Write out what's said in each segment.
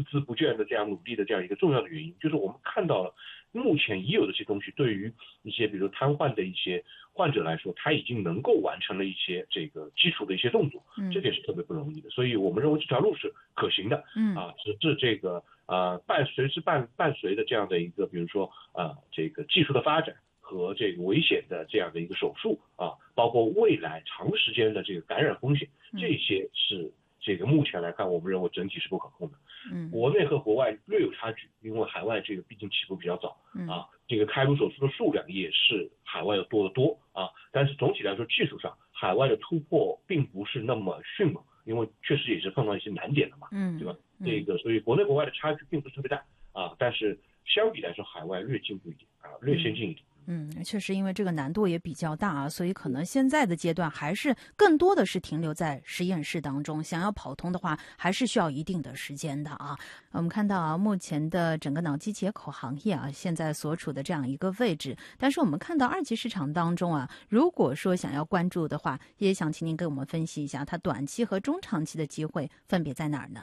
孜不倦的这样努力的这样一个重要的原因，就是我们看到了目前已有的这些东西，对于一些比如说瘫痪的一些患者来说，他已经能够完成了一些这个基础的一些动作，这个也是特别不容易的。所以我们认为这条路是可行的，只是这个伴随的这样的一个比如说这个技术的发展和这个危险的这样的一个手术包括未来长时间的这个感染风险，这些是这个目前来看，我们认为整体是不可控的。国内和国外略有差距，因为海外这个毕竟起步比较早这个开颅手术的数量也是海外要多得多但是总体来说，技术上海外的突破并不是那么迅猛，因为确实也是碰到一些难点的嘛，对吧？这个所以国内国外的差距并不是特别大但是相比来说，海外略进步一点略先进一点。 确实，因为这个难度也比较大所以可能现在的阶段还是更多的是停留在实验室当中，想要跑通的话，还是需要一定的时间的我们看到目前的整个脑机接口行业现在所处的这样一个位置，但是我们看到二级市场当中如果说想要关注的话，也想请您给我们分析一下它短期和中长期的机会分别在哪儿呢？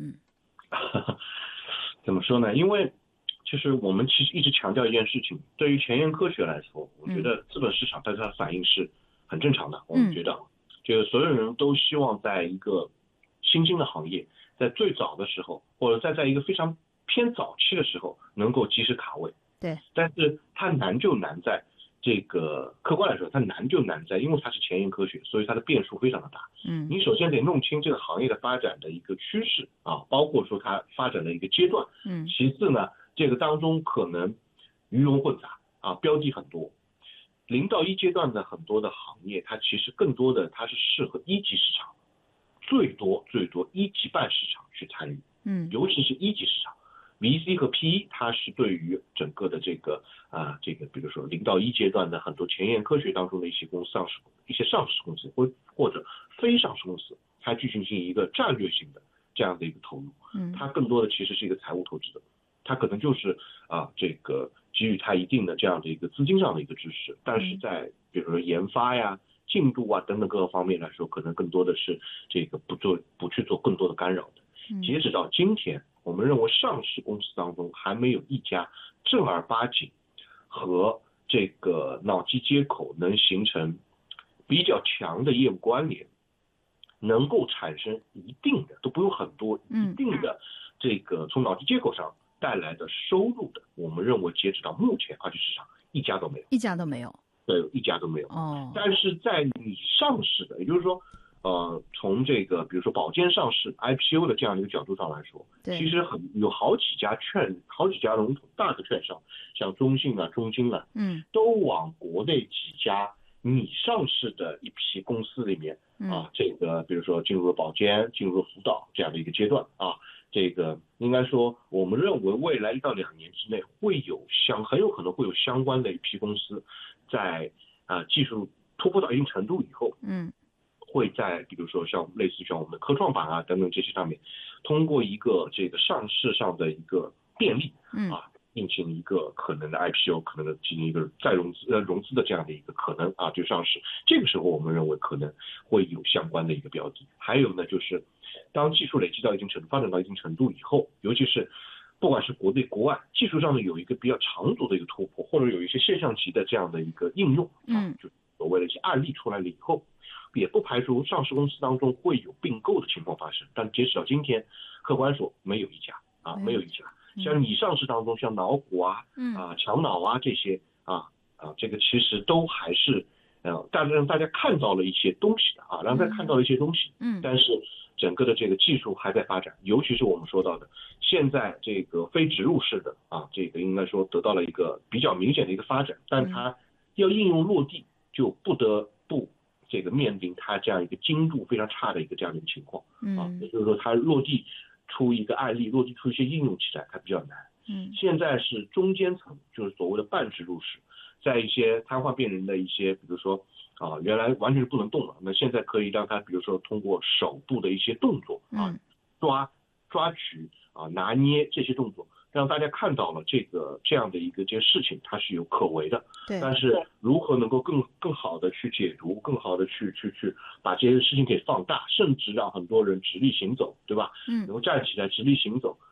怎么说呢？因为其实我们其实一直强调一件事情，对于前沿科学来说，我觉得资本市场对它的反应是很正常的。我们觉得这个所有人都希望在一个新兴的行业，在最早的时候，或者在一个非常偏早期的时候，能够及时卡位。 对， 但是它难就难在这个客观来说，它难就难在，因为它是前沿科学，所以它的变数非常的大。你首先得弄清这个行业的发展的一个趋势包括说它发展的一个阶段。其次呢，这个当中可能鱼龙混杂标的很多。0到1阶段的很多的行业，它其实更多的它是适合一级市场，最多1级半市场去参与。尤其是一级市场。VC 和 PE 它是对于整个的这个比如说0到1阶段的很多前沿科学当中的一些公司一些上市公司或者非上市公司，它去进行一个战略性的这样的一个投入。它更多的其实是一个财务投资的，它可能就是这个给予它一定的这样的一个资金上的一个支持，但是在比如说研发呀、进度等等各个方面来说，可能更多的是这个不去做更多的干扰的。截止到今天，我们认为上市公司当中还没有一家正儿八经和这个脑机接口能形成比较强的业务关联，能够产生一定的，都不用很多，一定的这个从脑机接口上带来的收入的，我们认为截止到目前二级市场一家都没有。对，一家都没有。但是在你上市的，也就是说从这个比如说保监上市 IPO 的这样的一个角度上来说，其实有好几家龙头大的券商，像中信中金都往国内几家拟上市的一批公司里面这个比如说进入了保监、进入了辅导这样的一个阶段这个应该说，我们认为未来1到2年之内很有可能会有相关的一批公司在技术突破到一定程度以后会在比如说类似像我们的科创板等等这些上面，通过一个这个上市上的一个便利进行一个可能的 IPO， 可能的进行一个再融资的这样的一个可能就上市。这个时候我们认为可能会有相关的一个标的。还有呢，就是当技术累积到一定程度，发展到一定程度以后，尤其是不管是国内国外，技术上的有一个比较长足的一个突破，或者有一些现象级的这样的一个应用就所谓的一些案例出来了以后，也不排除上市公司当中会有并购的情况发生。但截止到今天，客观说没有一家没有一家。像你上市当中，像脑虎强脑这些这个其实都还是让大家看到了一些东西的让大家看到了一些东西但是整个的这个技术还在发展，尤其是我们说到的现在这个非植入式的这个应该说得到了一个比较明显的一个发展，但它要应用落地就不得不这个面临它这样一个精度非常差的一个这样的一个情况也就是说它落地出一个案例，落地出一些应用起来它比较难现在是中间层，就是所谓的半植入式，在一些瘫痪病人的一些比如说原来完全是不能动了，那现在可以让他比如说通过手部的一些动作抓取拿捏这些动作，让大家看到了这样的一个事情它是有可为的。但是如何能够更好的去解读，更好的去把这些事情给放大，甚至让很多人直立行走，对吧能够站起来直立行走